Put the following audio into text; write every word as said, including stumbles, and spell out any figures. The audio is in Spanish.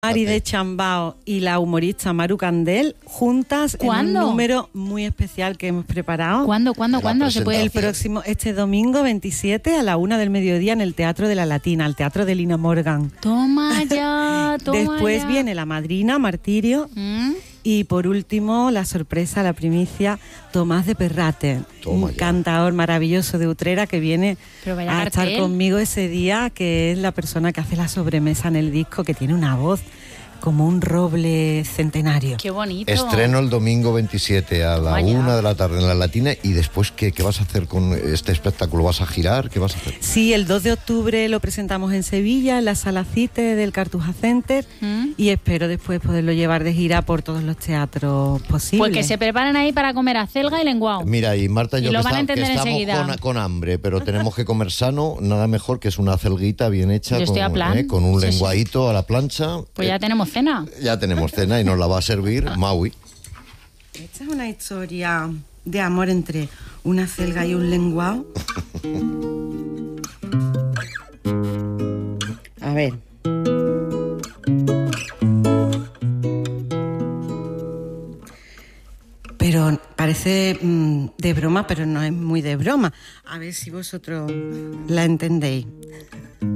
Mari de Chambao y la humorista Maru Candel juntas ¿Cuándo? en un número muy especial que hemos preparado. ¿Cuándo, cuándo, cuándo se puede? El próximo, este domingo veintisiete a la una del mediodía en el Teatro de la Latina, el Teatro de Lina Morgan. Toma ya, toma Después ya. viene la madrina, Martirio. ¿Mm? Y por último, la sorpresa, la primicia, Tomás de Perrate, Toma un ya. cantador maravilloso de Utrera que viene Pero vaya a cartel. estar conmigo ese día, que es la persona que hace la sobremesa en el disco, que tiene una voz como un roble centenario. Qué bonito. Estreno el domingo veintisiete a la Vaya. una de la tarde en la Latina. Y después, ¿qué, ¿qué vas a hacer con este espectáculo? ¿Vas a girar? ¿Qué vas a hacer? Sí, el dos de octubre lo presentamos en Sevilla, en la Sala Cite del Cartuja Center, ¿Mm? y espero después poderlo llevar de gira por todos los teatros posibles. Pues que se preparen ahí para comer acelga y lenguao. Mira, y Marta y Y yo lo que, van a está- que entender estamos enseguida. con, con hambre, pero tenemos que comer sano, nada mejor que es una celguita bien hecha, Yo estoy con, a plan. eh, con un Sí, sí. lenguadito a la plancha. Pues ya Eh, tenemos cena. ya tenemos cena y nos la va a servir Maui. Esta es una historia de amor entre una celga y un lenguao. A ver. Pero parece mm, de broma, pero no es muy de broma. A ver si vosotros la entendéis.